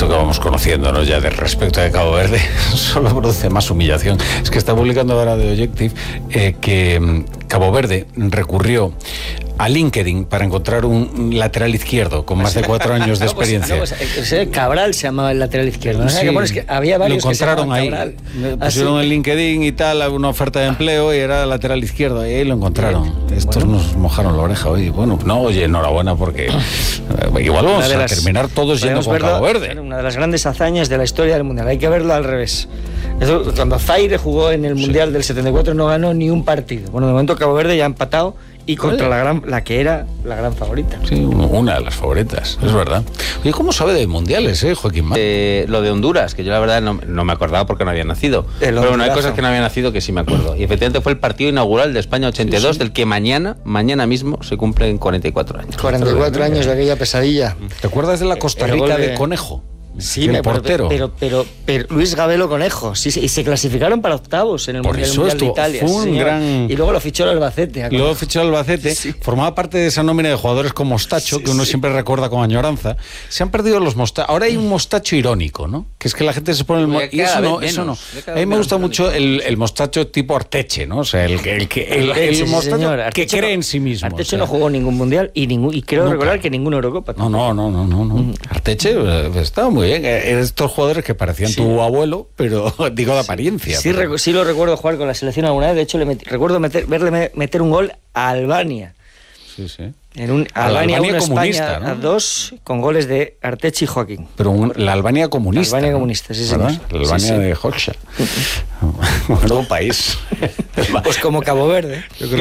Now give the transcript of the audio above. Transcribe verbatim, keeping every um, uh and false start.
esto que vamos conociendo, ¿no? Ya de respecto de Cabo Verde, solo produce más humillación. Es que está publicando ahora The Objective eh, que Cabo Verde recurrió a LinkedIn para encontrar un lateral izquierdo con más de cuatro años de experiencia. No, pues, no, pues, Cabral se llamaba el lateral izquierdo. ¿No? Sí, que pones que había varios lo encontraron que se ahí. Cabral. Pusieron ¿Ah, sí? en LinkedIn y tal una oferta de empleo y era lateral izquierdo. Y ahí lo encontraron. Bien. Estos Bueno. nos mojaron la oreja hoy. Bueno, no, oye, enhorabuena porque eh, igual vamos a las, terminar todos yendo con Cabo Verde. Una de las grandes hazañas de la historia del Mundial. Hay que verlo al revés. Eso, cuando Zaire jugó en el Mundial sí. del setenta y cuatro no ganó ni un partido. Bueno, de momento Cabo Verde ya ha empatado y contra la gran, la que era la gran favorita. Sí, una de las favoritas, es verdad. Oye, ¿cómo sabe de mundiales, eh, Joaquín? Eh, lo de Honduras, que yo la verdad no, no me acordaba porque no había nacido. El Pero bueno, hay cosas que no había nacido que sí me acuerdo. Y efectivamente fue el partido inaugural de España ochenta y dos, sí, sí. del que mañana, mañana mismo, se cumplen cuarenta y cuatro años. cuarenta y cuatro años de aquella pesadilla. ¿Te acuerdas de la Costa Rica de Conejo? Sí, el me portero. Pero, pero, pero, pero Luis Gabelo Conejo, sí, sí, y se clasificaron para octavos en el, Por mundial, eso mundial esto de Italia. Fue un sí, gran... Y luego lo fichó el Albacete. Luego fichó el Albacete, sí. Formaba parte de esa nómina de jugadores con mostacho, sí, que uno sí. siempre recuerda con añoranza. Se han perdido los mostachos. Ahora hay un mostacho irónico, ¿no? Que es que la gente se pone el mostacho. Y eso no, eso no. A mí me gusta mucho el, el mostacho tipo Arteche, ¿no? O sea, el, el, el, el, el, el mostacho sí, que cree no, en sí mismo. Arteche o sea. no jugó ningún mundial y, ningún, y creo Nunca. recordar que ninguna Eurocopa. No, no, no, no, no. no. Mm. Arteche estaba muy bien. Estos jugadores que parecían sí. tu abuelo, pero digo de apariencia. Sí, pero... sí, sí lo recuerdo jugar con la selección alguna vez. De hecho, le met... recuerdo meter, verle meter un gol a Albania. Sí, sí. En un, a Albania, Albania uno, comunista, España, ¿no? A dos, con goles de Arteche y Joaquín. Pero un, la Albania comunista. La Albania ¿no? comunista, sí, señor. La Albania sí, sí. de Hoxha. Bueno, país. Pues como Cabo Verde.